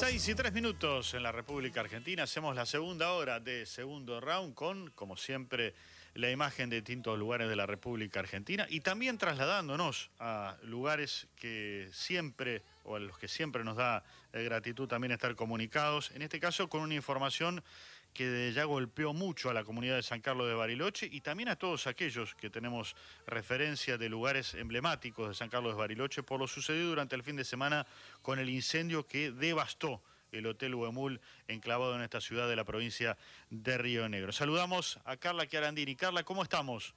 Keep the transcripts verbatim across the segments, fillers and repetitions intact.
Seis y tres minutos en la República Argentina. Hacemos la segunda hora de segundo round con, como siempre, la imagen de distintos lugares de la República Argentina y también trasladándonos a lugares que siempre, o a los que siempre nos da eh, gratitud también estar comunicados. En este caso con una información que ya golpeó mucho a la comunidad de San Carlos de Bariloche y también a todos aquellos que tenemos referencia de lugares emblemáticos de San Carlos de Bariloche por lo sucedido durante el fin de semana con el incendio que devastó el Hotel Huemul enclavado en esta ciudad de la provincia de Río Negro. Saludamos a Carla Chiarandini. Carla, ¿cómo estamos?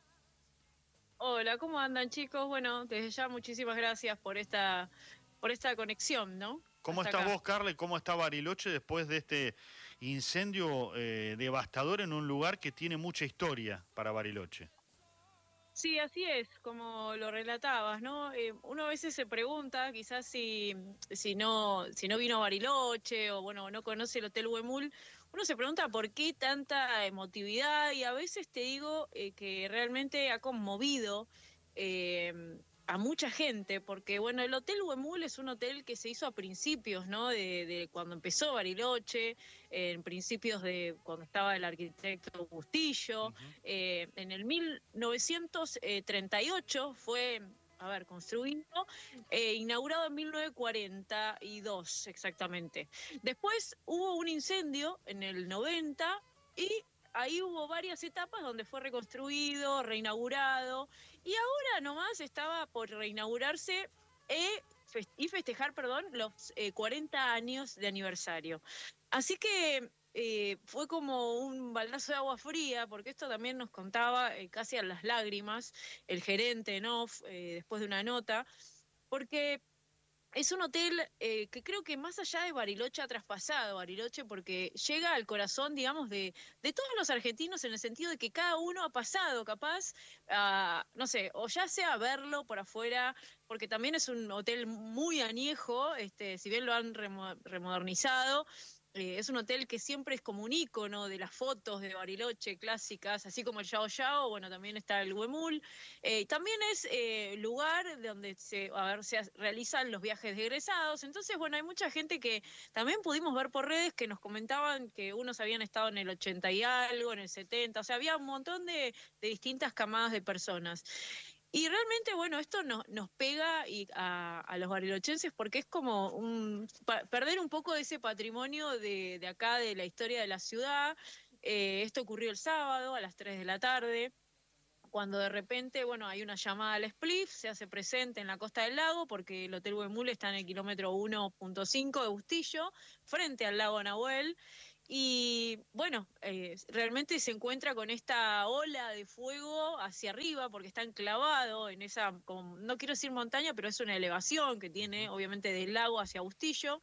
Hola, ¿cómo andan, chicos? Bueno, desde ya muchísimas gracias por esta, por esta conexión, ¿no? ¿Cómo Hasta estás acá. vos, Carla, y cómo está Bariloche después de este incendio eh, devastador en un lugar que tiene mucha historia para Bariloche? Sí, así es, como lo relatabas, ¿no? Eh, uno a veces se pregunta, quizás si, si no, si no vino a Bariloche o bueno, no conoce el Hotel Huemul, uno se pregunta por qué tanta emotividad y a veces te digo eh, que realmente ha conmovido eh, a mucha gente, porque bueno, el Hotel Huemul es un hotel que se hizo a principios, ¿no? De, de cuando empezó Bariloche, en principios de cuando estaba el arquitecto Bustillo. Uh-huh. Eh, en el mil novecientos treinta y ocho fue, a ver, construido, eh, inaugurado en mil novecientos cuarenta y dos exactamente. Después hubo un incendio en el noventa y ahí hubo varias etapas donde fue reconstruido, reinaugurado, y ahora nomás estaba por reinaugurarse eh, fest y festejar, perdón, los eh, cuarenta años de aniversario. Así que eh, fue como un baldazo de agua fría, porque esto también nos contaba eh, casi a las lágrimas el gerente en off, eh, después de una nota, porque es un hotel eh, que creo que más allá de Bariloche ha traspasado Bariloche porque llega al corazón, digamos, de, de todos los argentinos en el sentido de que cada uno ha pasado capaz, a, no sé, o ya sea a verlo por afuera, porque también es un hotel muy añejo, este, si bien lo han remo remodernizado. Eh, es un hotel que siempre es como un ícono de las fotos de Bariloche clásicas, así como el Yao Yao, bueno, también está el Huemul. Eh, también es eh, lugar donde se, a ver, se realizan los viajes de egresados. Entonces, bueno, hay mucha gente que también pudimos ver por redes que nos comentaban que unos habían estado en el ochenta y algo, en el setenta, o sea, había un montón de, de distintas camadas de personas. Y realmente, bueno, esto nos, nos pega y a, a los barilochenses porque es como un, pa, perder un poco de ese patrimonio de, de acá, de la historia de la ciudad. Eh, esto ocurrió el sábado a las tres de la tarde, cuando de repente, bueno, hay una llamada al Spliff, se hace presente en la Costa del Lago, porque el Hotel Huemul está en el kilómetro uno punto cinco de Bustillo, frente al lago Nahuel. Y bueno, eh, realmente se encuentra con esta ola de fuego hacia arriba, porque está enclavado en esa, como, no quiero decir montaña, pero es una elevación que tiene, obviamente, del lago hacia Bustillo.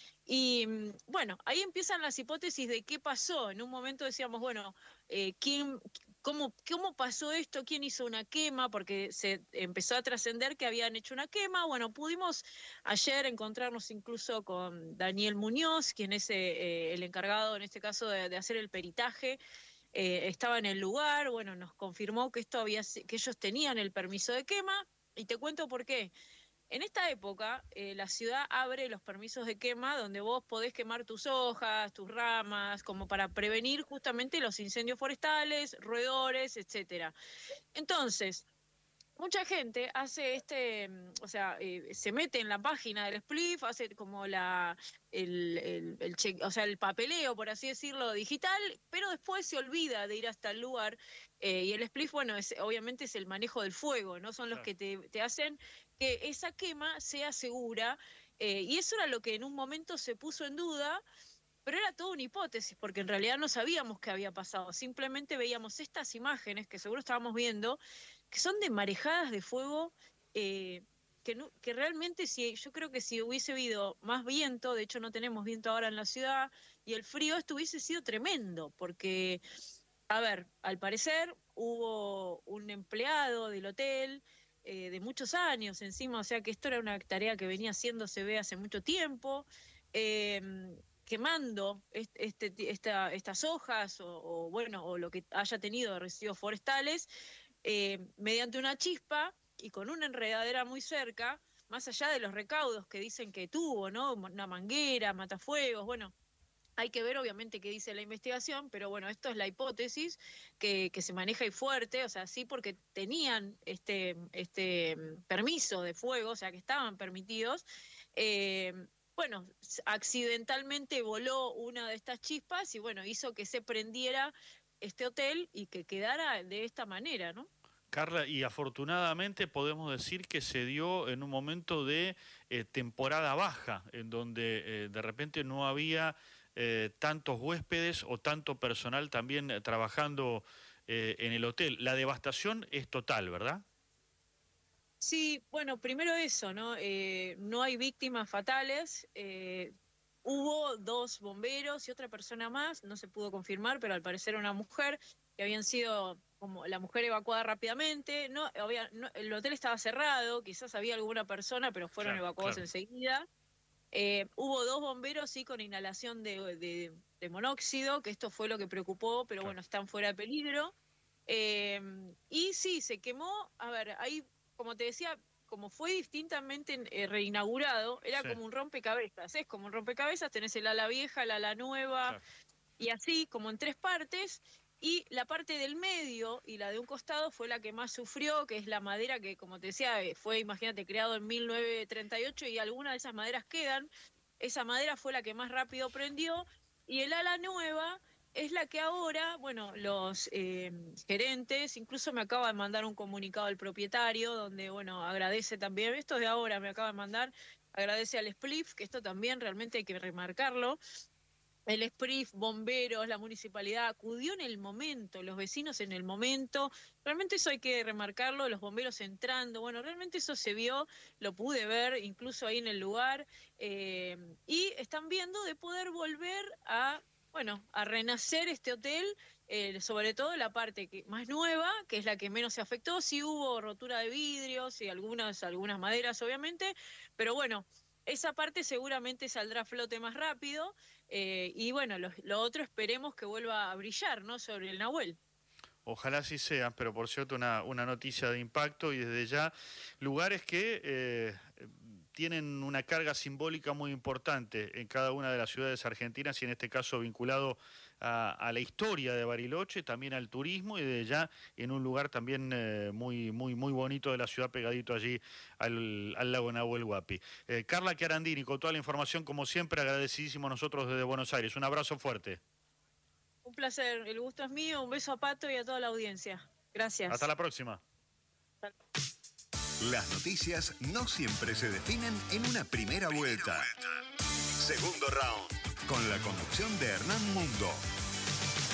Y bueno, ahí empiezan las hipótesis de qué pasó. En un momento decíamos, bueno, eh, ¿quién, cómo, ¿cómo pasó esto? ¿Quién hizo una quema? Porque se empezó a trascender que habían hecho una quema. Bueno, pudimos ayer encontrarnos incluso con Daniel Muñoz, quien es eh, el encargado en este caso de, de hacer el peritaje. Eh, estaba en el lugar, bueno, nos confirmó que esto había, que ellos tenían el permiso de quema, y te cuento por qué. En esta época, eh, la ciudad abre los permisos de quema donde vos podés quemar tus hojas, tus ramas, como para prevenir justamente los incendios forestales, roedores, etcétera. Entonces, mucha gente hace este, o sea, eh, se mete en la página del Spliff, hace como la, el, el, el check, o sea, el papeleo, por así decirlo, digital, pero después se olvida de ir hasta el lugar. Eh, y el Spliff, bueno, es, obviamente es el manejo del fuego, ¿no? Son los Claro. que te, te hacen que esa quema sea segura. Eh, y eso era lo que en un momento se puso en duda. Pero era toda una hipótesis, porque en realidad no sabíamos qué había pasado. Simplemente veíamos estas imágenes, que seguro estábamos viendo, que son de marejadas de fuego, eh, que, no, que realmente si, yo creo que si hubiese habido más viento, de hecho no tenemos viento ahora en la ciudad, y el frío, esto hubiese sido tremendo, porque, a ver, al parecer hubo un empleado del hotel eh, de muchos años encima, o sea que esto era una tarea que venía haciéndose ve hace mucho tiempo, eh, quemando este, este, esta, estas hojas o, o, bueno, o lo que haya tenido de residuos forestales, eh, mediante una chispa y con una enredadera muy cerca. más allá de los recaudos que dicen que tuvo, ¿no? Una manguera, matafuegos, bueno, hay que ver obviamente qué dice la investigación, pero bueno, esto es la hipótesis que, que se maneja y fuerte, o sea, sí porque tenían este, este permiso de fuego, o sea, que estaban permitidos. Eh, bueno, accidentalmente voló una de estas chispas y bueno, hizo que se prendiera este hotel y que quedara de esta manera, ¿no? Carla, y afortunadamente podemos decir que se dio en un momento de eh, temporada baja, en donde eh, de repente no había eh, tantos huéspedes o tanto personal también eh, trabajando eh, en el hotel. La devastación es total, ¿verdad? Sí, bueno, primero eso, ¿no? Eh, no hay víctimas fatales. Eh, hubo dos bomberos y otra persona más, no se pudo confirmar, pero al parecer una mujer, que habían sido como la mujer evacuada rápidamente. No, había, no, el hotel estaba cerrado, quizás había alguna persona, pero fueron Claro, evacuados claro. enseguida. Eh, hubo dos bomberos, sí, con inhalación de, de, de monóxido, que esto fue lo que preocupó, pero Claro. bueno, están fuera de peligro. Eh, y sí, se quemó, a ver, ahí, como te decía, como fue distintamente eh, reinaugurado, era Sí, como un rompecabezas, es como un rompecabezas, tenés el ala vieja, el ala nueva, claro. y así, como en tres partes, y la parte del medio y la de un costado fue la que más sufrió, que es la madera que, como te decía, eh, fue, imagínate, creado en mil novecientos treinta y ocho y algunas de esas maderas quedan. Esa madera fue la que más rápido prendió, y el ala nueva es la que ahora, bueno, los eh, gerentes, incluso me acaba de mandar un comunicado al propietario, donde, bueno, agradece también, esto de ahora me acaba de mandar, agradece al Spliff, que esto también realmente hay que remarcarlo. El Spriff, bomberos, la municipalidad acudió en el momento, los vecinos en el momento. Realmente eso hay que remarcarlo, los bomberos entrando. Bueno, realmente eso se vio, lo pude ver incluso ahí en el lugar. Eh, y están viendo de poder volver a, bueno, a renacer este hotel, eh, sobre todo la parte que, más nueva, que es la que menos se afectó. Sí hubo rotura de vidrios y algunas, algunas maderas, obviamente, pero bueno. Esa parte seguramente saldrá a flote más rápido, eh, y bueno, lo, lo otro esperemos que vuelva a brillar, ¿no? Sobre el Nahuel. Ojalá así sea, pero por cierto una, una noticia de impacto y desde ya lugares que eh, tienen una carga simbólica muy importante en cada una de las ciudades argentinas y en este caso vinculado a, a la historia de Bariloche, también al turismo y desde ya en un lugar también eh, muy, muy, muy bonito de la ciudad pegadito allí al, al lago Nahuel Huapi. Eh, Carla Chiarandini, con toda la información como siempre, agradecidísimo nosotros desde Buenos Aires. Un abrazo fuerte. Un placer, el gusto es mío, un beso a Pato y a toda la audiencia. Hasta Gracias. la próxima. Las noticias no siempre se definen en una primera vuelta. Segundo round, con la conducción de Hernán Mundo.